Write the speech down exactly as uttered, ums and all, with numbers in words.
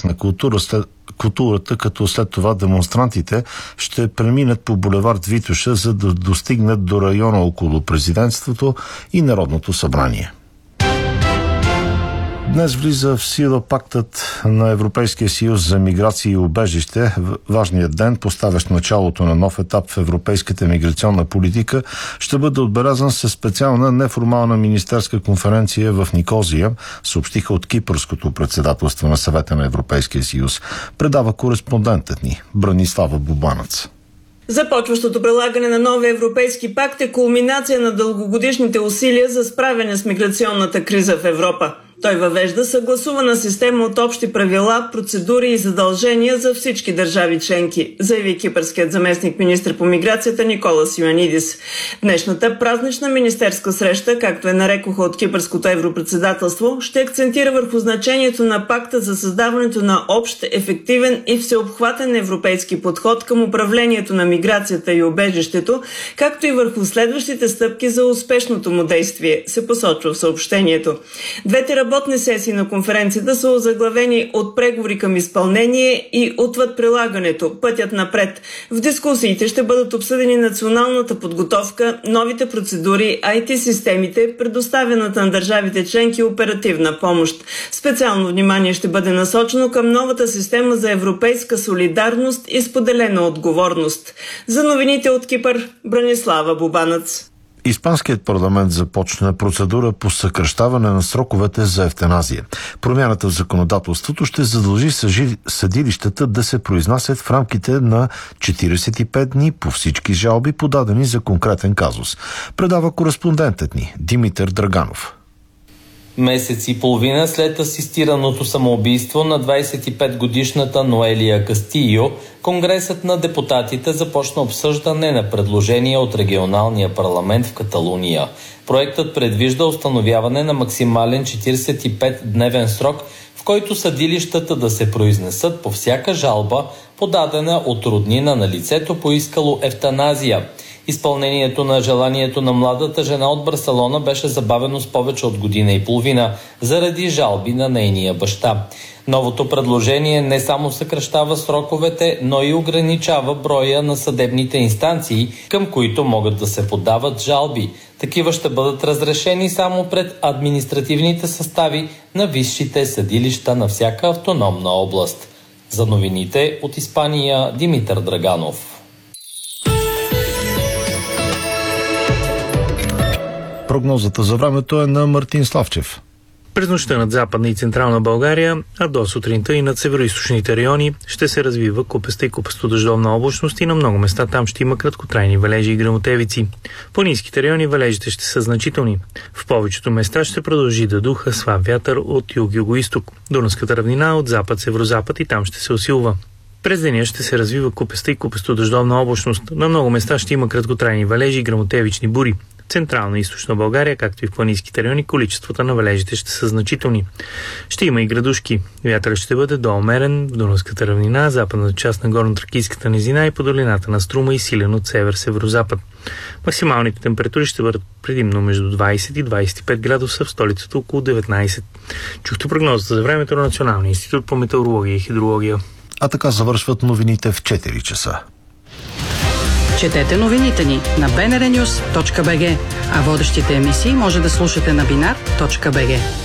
на култура, след, културата, като след това демонстрантите ще преминат по булевард Витоша, за да достигнат до района около президентството и Народното събрание. Днес влиза в сила пактът на Европейския съюз за миграция и убежище. Важният ден, поставящ началото на нов етап в европейската миграционна политика, ще бъде отбелязан със специална неформална министерска конференция в Никозия, съобщиха от Кипърското председателство на Съвета на Европейския съюз. Предава кореспондентът ни Бранислава Бубанец. Започващото прилагане на новия европейски пакт е кулминация на дългогодишните усилия за справяне с миграционната криза в Европа. Той въвежда съгласувана система от общи правила, процедури и задължения за всички държави членки, заяви кипърският заместник министър по миграцията Николас Йоанидис. Днешната празнична министерска среща, както е нарекоха от кипърското европредседателство, ще акцентира върху значението на пакта за създаването на общ, ефективен и всеобхватен европейски подход към управлението на миграцията и убежището, както и върху следващите стъпки за успешното му действие, се посочва в съобщението. Двете работни сесии на конференцията са озаглавени от преговори към изпълнение и отвъд прилагането, пътят напред. В дискусиите ще бъдат обсъдени националната подготовка, новите процедури, ай ти-системите, предоставената на държавите членки оперативна помощ. Специално внимание ще бъде насочено към новата система за европейска солидарност и споделена отговорност. За новините от Кипър, Бранислава Бубанец. Испанският парламент започна процедура по съкращаване на сроковете за евтаназия. Промяната в законодателството ще задължи съдилищата да се произнасят в рамките на четиридесет и пет дни по всички жалби, подадени за конкретен казус. Предава кореспондентът ни Димитър Драганов. Месец и половина след асистираното самоубийство на двадесет и пет годишната Ноелия Кастийо, Конгресът на депутатите започна обсъждане на предложения от регионалния парламент в Каталуния. Проектът предвижда установяване на максимален четиридесет и пет дневен срок, в който съдилищата да се произнесат по всяка жалба, подадена от роднина на лицето, поискало евтаназия. Изпълнението на желанието на младата жена от Барселона беше забавено с повече от година и половина заради жалби на нейния баща. Новото предложение не само съкращава сроковете, но и ограничава броя на съдебните инстанции, към които могат да се подават жалби. Такива ще бъдат разрешени само пред административните състави на висшите съдилища на всяка автономна област. За новините от Испания, Димитър Драганов. Прогнозата за времето е на Мартин Славчев. През нощта над Западна и Централна България, а до сутринта и над североизточните райони ще се развива купеста и купесто дъждовна облачност и на много места там ще има краткотрайни валежи и гръмотевици. По ниските райони валежите ще са значителни. В повечето места ще продължи да духа слаб вятър от юг-югоизток. Дунавската равнина от запад-северозапад и там ще се усилва. През деня ще се развива купеста и купесто дъждовна облачност. На много места ще има краткотрайни валежи и гръмотевични бури. Централна и източна България, както и в планинските райони, количествата на валежите ще са значителни. Ще има и градушки. Вятърът ще бъде до умерен в Дунавската равнина, западната част на горно-тракийската низина и по долината на Струма и силен от север-северозапад. Максималните температури ще бъдат предимно между двадесет и двадесет и пет градуса, в столицата около деветнадесет. Чухте прогнозата за времето на Националния институт по метеорология и хидрология. А така завършват новините в четири часа. Четете новините ни на би ен ар нюс точка би джи, а водещите емисии може да слушате на бинар точка би джи.